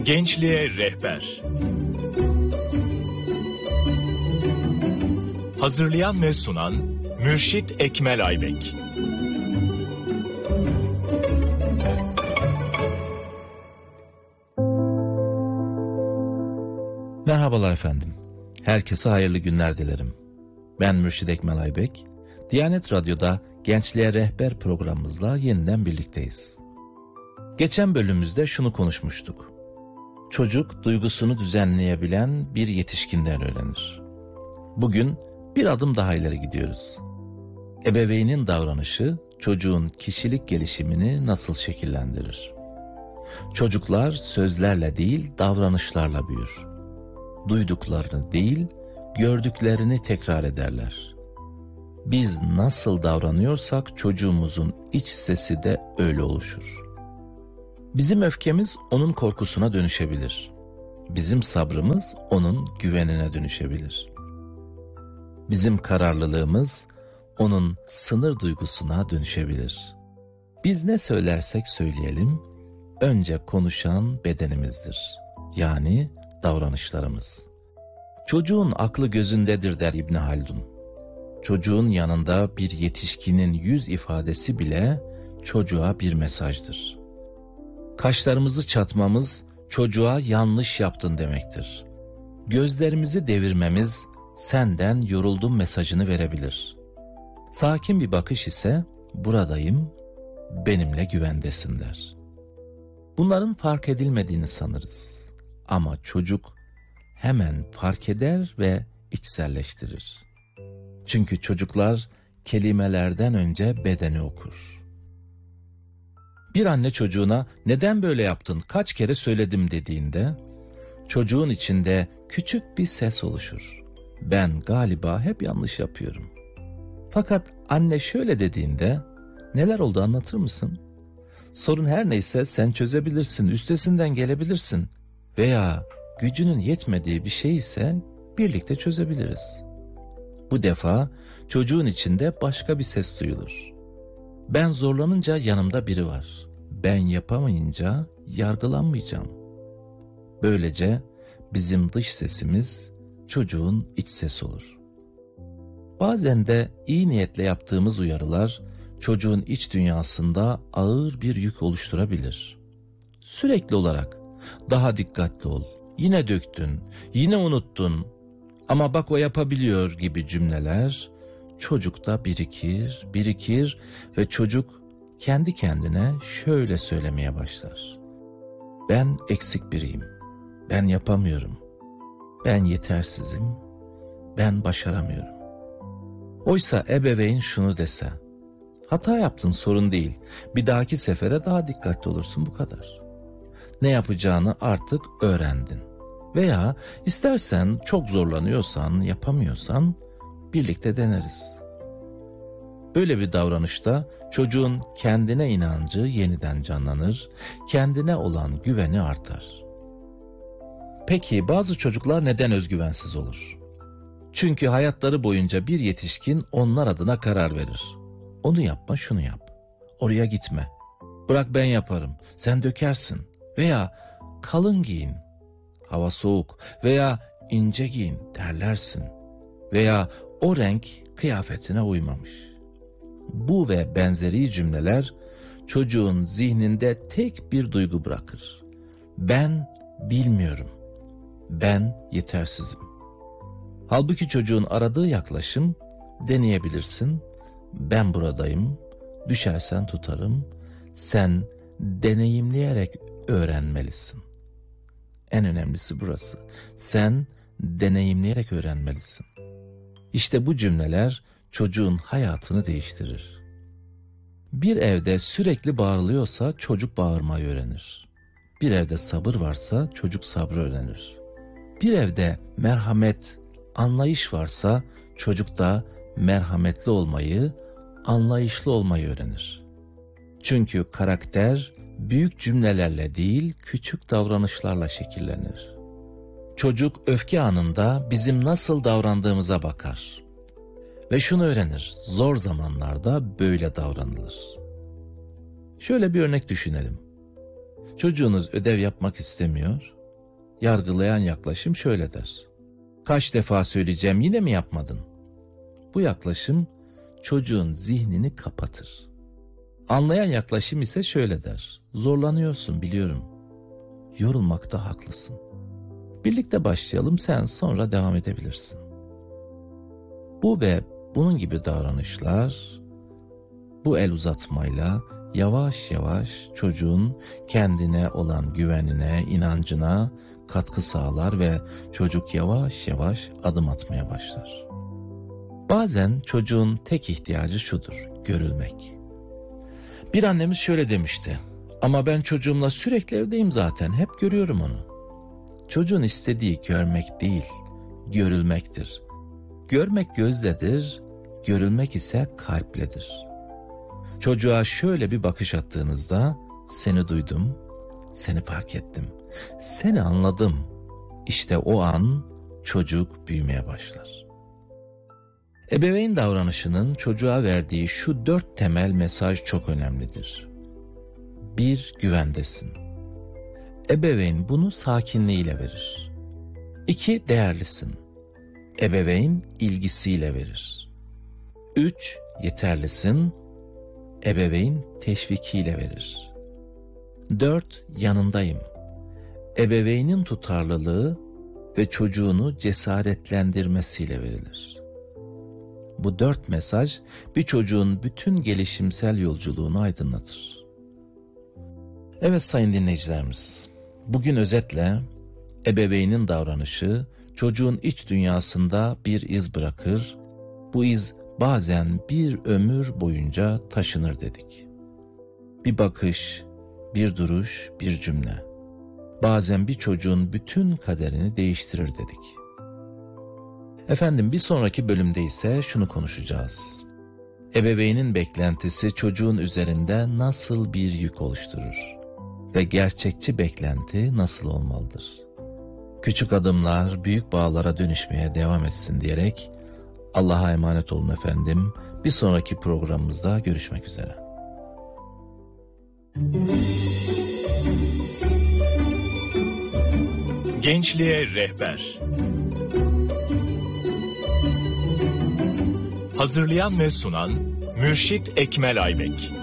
Gençliğe Rehber. Hazırlayan ve sunan Mürşit Ekmel Aybek. Merhabalar efendim. Herkese hayırlı günler dilerim. Ben Mürşit Ekmel Aybek. Diyanet Radyo'da Gençliğe Rehber programımızla yeniden birlikteyiz. Geçen bölümümüzde şunu konuşmuştuk. Çocuk duygusunu düzenleyebilen bir yetişkinden öğrenir. Bugün bir adım daha ileri gidiyoruz. Ebeveynin davranışı çocuğun kişilik gelişimini nasıl şekillendirir? Çocuklar sözlerle değil davranışlarla büyür. Duyduklarını değil gördüklerini tekrar ederler. Biz nasıl davranıyorsak çocuğumuzun iç sesi de öyle oluşur. Bizim öfkemiz onun korkusuna dönüşebilir. Bizim sabrımız onun güvenine dönüşebilir. Bizim kararlılığımız onun sınır duygusuna dönüşebilir. Biz ne söylersek söyleyelim, önce konuşan bedenimizdir. Yani davranışlarımız. Çocuğun aklı gözündedir der İbn Haldun. Çocuğun yanında bir yetişkinin yüz ifadesi bile çocuğa bir mesajdır. Kaşlarımızı çatmamız çocuğa yanlış yaptın demektir. Gözlerimizi devirmemiz senden yoruldum mesajını verebilir. Sakin bir bakış ise buradayım, benimle güvendesin der. Bunların fark edilmediğini sanırız. Ama çocuk hemen fark eder ve içselleştirir. Çünkü çocuklar kelimelerden önce bedeni okur. Bir anne çocuğuna neden böyle yaptın kaç kere söyledim dediğinde çocuğun içinde küçük bir ses oluşur. Ben galiba hep yanlış yapıyorum. Fakat anne şöyle dediğinde neler oldu anlatır mısın? Sorun her neyse sen çözebilirsin, üstesinden gelebilirsin veya gücünün yetmediği bir şey ise birlikte çözebiliriz. Bu defa çocuğun içinde başka bir ses duyulur. Ben zorlanınca yanımda biri var. Ben yapamayınca yargılanmayacağım. Böylece bizim dış sesimiz çocuğun iç sesi olur. Bazen de iyi niyetle yaptığımız uyarılar çocuğun iç dünyasında ağır bir yük oluşturabilir. Sürekli olarak daha dikkatli ol, yine döktün, yine unuttun ama bak o yapabiliyor gibi cümleler çocukta birikir ve çocuk kendi kendine şöyle söylemeye başlar. Ben eksik biriyim, ben yapamıyorum, ben yetersizim, ben başaramıyorum. Oysa ebeveyn şunu dese, hata yaptın sorun değil, bir dahaki sefere daha dikkatli olursun bu kadar. Ne yapacağını artık öğrendin. Veya istersen çok zorlanıyorsan, yapamıyorsan birlikte deneriz. Böyle bir davranışta çocuğun kendine inancı yeniden canlanır, kendine olan güveni artar. Peki bazı çocuklar neden özgüvensiz olur? Çünkü hayatları boyunca bir yetişkin onlar adına karar verir. Onu yapma, şunu yap. Oraya gitme. Bırak ben yaparım. Sen dökersin. Veya kalın giyin. Hava soğuk. Veya ince giyin, terlersin. Veya o renk kıyafetine uymamış. Bu ve benzeri cümleler çocuğun zihninde tek bir duygu bırakır. Ben bilmiyorum. Ben yetersizim. Halbuki çocuğun aradığı yaklaşım deneyebilirsin. Ben buradayım. Düşersen tutarım. Sen deneyimleyerek öğrenmelisin. En önemlisi burası. Sen deneyimleyerek öğrenmelisin. İşte bu cümleler çocuğun hayatını değiştirir. Bir evde sürekli bağırılıyorsa çocuk bağırmayı öğrenir. Bir evde sabır varsa çocuk sabrı öğrenir. Bir evde merhamet, anlayış varsa çocuk da merhametli olmayı, anlayışlı olmayı öğrenir. Çünkü karakter büyük cümlelerle değil, küçük davranışlarla şekillenir. Çocuk öfke anında bizim nasıl davrandığımıza bakar. Ve şunu öğrenir, zor zamanlarda böyle davranılır. Şöyle bir örnek düşünelim. Çocuğunuz ödev yapmak istemiyor yargılayan yaklaşım şöyle der: kaç defa söyleyeceğim, yine mi yapmadın? Bu yaklaşım çocuğun zihnini kapatır. Anlayan yaklaşım ise şöyle der: zorlanıyorsun biliyorum. Yorulmakta haklısın. Birlikte başlayalım, sen sonra devam edebilirsin. Bu ve bunun gibi davranışlar, bu el uzatmayla yavaş yavaş çocuğun kendine olan güvenine, inancına katkı sağlar ve çocuk yavaş yavaş adım atmaya başlar. Bazen çocuğun tek ihtiyacı şudur: görülmek. Bir annemiz şöyle demişti: ama ben çocuğumla sürekli evdeyim zaten, hep görüyorum onu. Çocuğun istediği görmek değil, görülmektir. Görmek gözledir, görülmek ise kalpledir. Çocuğa şöyle bir bakış attığınızda, seni duydum, seni fark ettim, seni anladım. İşte o an çocuk büyümeye başlar. Ebeveyn davranışının çocuğa verdiği şu 4 temel mesaj çok önemlidir. 1. Güvendesin. Ebeveyn bunu sakinliğiyle verir. 2. Değerlisin. Ebeveyn ilgisiyle verir. 3. Yeterlisin. Ebeveyn teşvikiyle verir. 4. Yanındayım. Ebeveynin tutarlılığı ve çocuğunu cesaretlendirmesiyle verilir. Bu 4 mesaj bir çocuğun bütün gelişimsel yolculuğunu aydınlatır. Evet sayın dinleyicilerimiz, bugün özetle ebeveynin davranışı çocuğun iç dünyasında bir iz bırakır, bu iz bazen bir ömür boyunca taşınır dedik. Bir bakış, bir duruş, bir cümle, bazen bir çocuğun bütün kaderini değiştirir dedik. Efendim, bir sonraki bölümde ise şunu konuşacağız: ebeveynin beklentisi çocuğun üzerinde nasıl bir yük oluşturur ve gerçekçi beklenti nasıl olmalıdır? Küçük adımlar büyük bağlara dönüşmeye devam etsin diyerek Allah'a emanet olun efendim. Bir sonraki programımızda görüşmek üzere. Gençliğe rehber. Hazırlayan ve sunan Mürşit Ekmel Aybek.